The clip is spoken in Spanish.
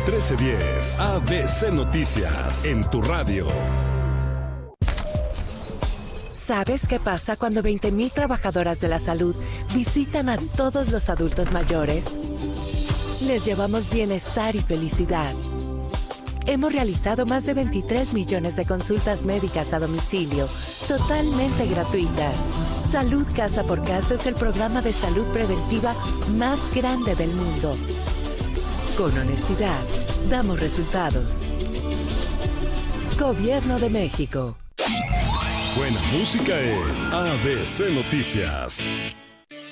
1310 ABC Noticias en tu radio. ¿Sabes qué pasa cuando 20,000 trabajadoras de la salud visitan a todos los adultos mayores? Les llevamos bienestar y felicidad. Hemos realizado más de 23 millones de consultas médicas a domicilio, totalmente gratuitas. Salud Casa por Casa es el programa de salud preventiva más grande del mundo. Con honestidad, damos resultados. Gobierno de México. Buena música en ABC Noticias.